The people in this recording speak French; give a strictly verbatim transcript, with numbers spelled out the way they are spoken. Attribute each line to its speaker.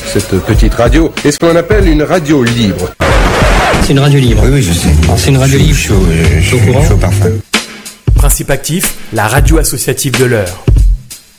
Speaker 1: cette petite radio est ce qu'on appelle une radio libre.
Speaker 2: C'est une radio libre.
Speaker 3: Oui, oui, je sais.
Speaker 2: C'est une radio libre.
Speaker 3: Chaud, chaud, chaud, chaud parfum.
Speaker 4: Principe actif, la radio associative de l'Eure.